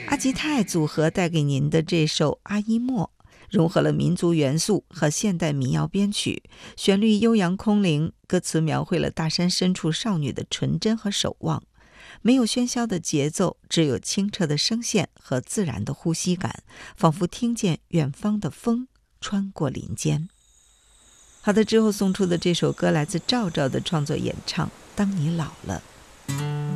阿吉泰组合带给您的这首《阿依莫》，融合了民族元素和现代民谣编曲，旋律悠扬空灵，歌词描绘了大山深处少女的纯真和守望。没有喧嚣的节奏，只有清澈的声线和自然的呼吸感，仿佛听见远方的风穿过林间。好的，之后送出的这首歌来自赵赵的创作演唱《当你老了》。